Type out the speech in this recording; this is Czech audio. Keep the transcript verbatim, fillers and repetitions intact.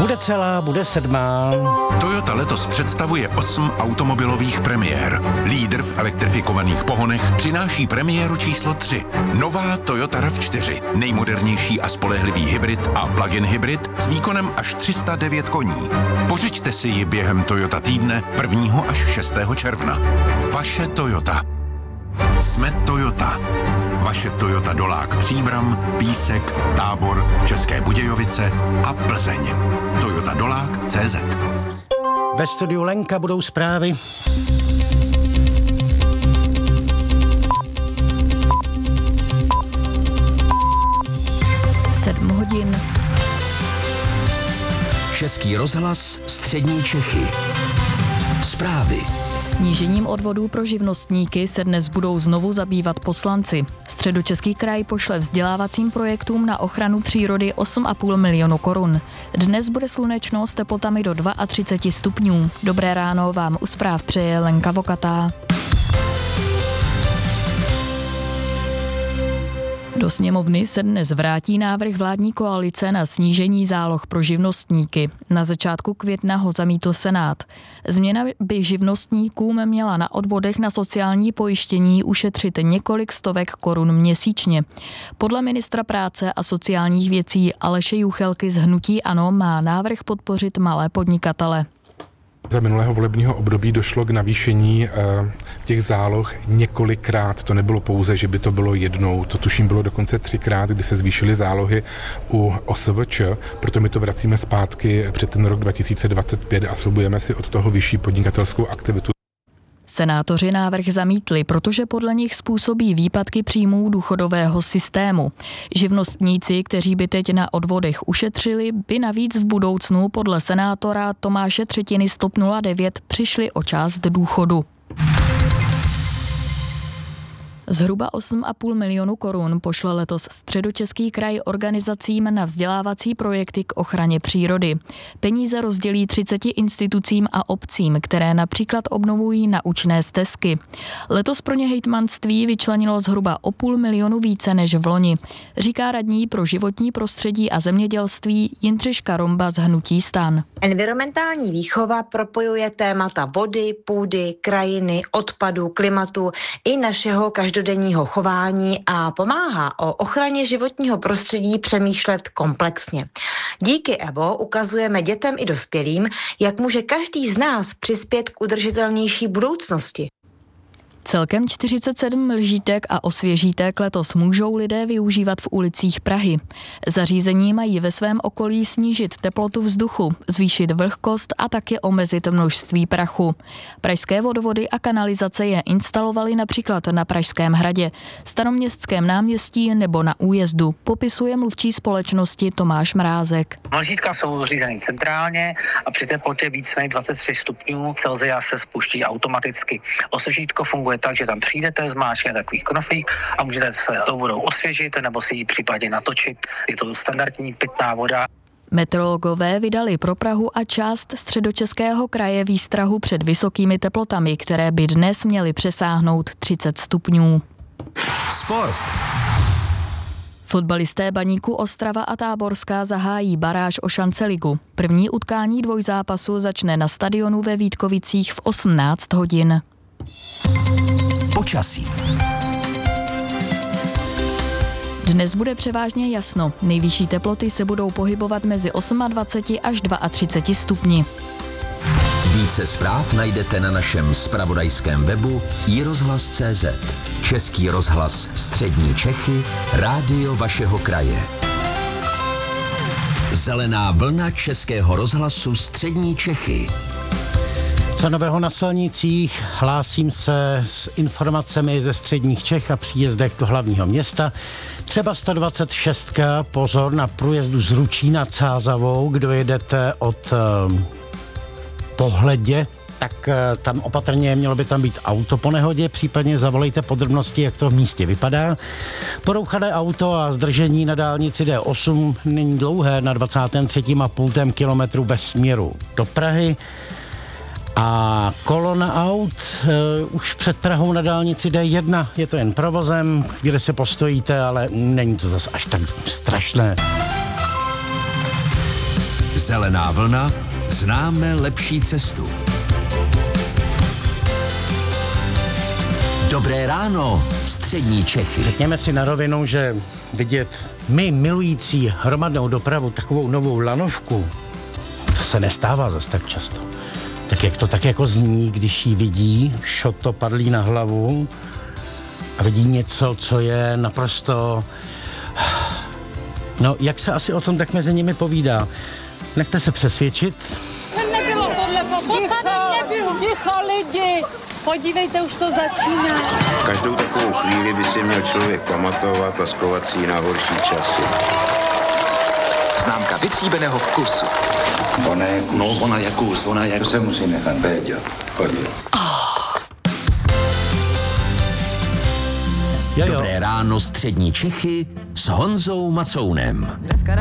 Bude celá, bude sedmá. Toyota letos představuje osm automobilových premiér. Lídr v elektrifikovaných pohonech přináší premiéru číslo tři. Nová Toyota RAV čtyři. Nejmodernější a spolehlivý hybrid a plug-in hybrid s výkonem až tři sta devět koní. Pořiďte si ji během Toyota týdne prvního až šestého června. Vaše Toyota. Jsme Toyota. Vaše Toyota Dolák Příbram, Písek, Tábor, České Budějovice a Plzeň. Toyota Dolák tečka cé zet. Ve studiu Lenka budou zprávy. Sedm hodin. Český rozhlas Střední Čechy. Zprávy. Snížením odvodů pro živnostníky se dnes budou znovu zabývat poslanci. Středočeský kraj pošle vzdělávacím projektům na ochranu přírody osm a půl milionu korun. Dnes bude slunečno s teplotami do třicet dva stupňů. Dobré ráno vám u zpráv přeje Lenka Vokatá. Do sněmovny se dnes vrátí návrh vládní koalice na snížení záloh pro živnostníky. Na začátku května ho zamítl Senát. Změna by živnostníkům měla na odvodech na sociální pojištění ušetřit několik stovek korun měsíčně. Podle ministra práce a sociálních věcí Aleše Juchelky z hnutí ANO má návrh podpořit malé podnikatele. Za minulého volebního období došlo k navýšení těch záloh několikrát. To nebylo pouze, že by to bylo jednou. To tuším bylo dokonce třikrát, kdy se zvýšily zálohy u O S V Č. Proto my to vracíme zpátky před ten rok dva tisíce dvacet pět a slibujeme si od toho vyšší podnikatelskou aktivitu. Senátoři návrh zamítli, protože podle nich způsobí výpadky příjmů důchodového systému. Živnostníci, kteří by teď na odvodech ušetřili, by navíc v budoucnu podle senátora Tomáše Třetiny z TOP nula devět přišli o část důchodu. Zhruba osm a půl milionu korun pošle letos Středočeský kraj organizacím na vzdělávací projekty k ochraně přírody. Peníze rozdělí třiceti institucím a obcím, které například obnovují naučné stezky. Letos pro ně hejtmanství vyčlenilo zhruba o půl milionu více než v loni, říká radní pro životní prostředí a zemědělství Jindřiška Romba z hnutí STAN. Environmentální výchova propojuje témata vody, půdy, krajiny, odpadu, klimatu i našeho každodenního chování a pomáhá o ochraně životního prostředí přemýšlet komplexně. Díky E V O ukazujeme dětem i dospělým, jak může každý z nás přispět k udržitelnější budoucnosti. Celkem čtyřicet sedm lžítek a osvěžítek letos můžou lidé využívat v ulicích Prahy. Zařízení mají ve svém okolí snížit teplotu vzduchu, zvýšit vlhkost a také omezit množství prachu. Pražské vodovody a kanalizace je instalovaly například na Pražském hradě, Staroměstském náměstí nebo na Újezdu, popisuje mluvčí společnosti Tomáš Mrázek. Lžítka jsou řízeny centrálně a při teplotě víc než dvacet tři stupňů Celsia se spuští automaticky. Osvěžítko funguje tak, že tam přijdete, zmáčknete takový knoflík a můžete se tou vodou osvěžit nebo si ji případně natočit. Je to standardní pitná voda. Meteorologové vydali pro Prahu a část Středočeského kraje výstrahu před vysokými teplotami, které by dnes měly přesáhnout třicet stupňů. Sport. Fotbalisté Baníku Ostrava a Táborská zahájí baráž o šanceligu. První utkání dvojzápasu začne na stadionu ve Vítkovicích v osmnáct hodin. Počasí. Dnes bude převážně jasno. Nejvyšší teploty se budou pohybovat mezi dvaceti osmi až třiceti dvěma stupni. Více zpráv najdete na našem zpravodajském webu i rozhlas tečka cé zet. Český rozhlas Střední Čechy, rádio vašeho kraje. Zelená vlna Českého rozhlasu Střední Čechy. Co nového na silnicích? Hlásím se s informacemi ze středních Čech a příjezdech do hlavního města. Třeba sto dvacet šest, pozor na průjezdu z Ručí nad Sázavou, kdo jedete od uh, Pohledě, tak uh, tam opatrně mělo by tam být auto po nehodě, případně zavolejte podrobnosti, jak to v místě vypadá. Porouchané auto a zdržení na dálnici D osm není dlouhé na dvacátém třetím a půl kilometru ve směru do Prahy. A kolona aut uh, už před Prahou na dálnici D jedna, je to jen provozem, kde se postojíte, ale není to zas až tak strašné. Zelená vlna, známe lepší cestu. Dobré ráno, střední Čechy. Řekněme si na rovinu, že vidět my milující hromadnou dopravu takovou novou lanovku, to se nestává zas tak často. Tak jak to tak jako zní, když ji vidí, šoto padlí na hlavu a vidí něco, co je naprosto... No, jak se asi o tom tak mezi nimi povídá. Nechte se přesvědčit. Nebylo podle to tady nebylo. Ticho lidi, podívejte, už to začíná. Každou takovou chvíli by si měl člověk pamatovat a schovat si ji na horší časy. Známka vytříbeného vkusu. Ona je kus. No, ona je kus, ona je kus. To se musí nechat, Béďo, chodit. Dobré ráno, střední Čechy s Honzou Macounem.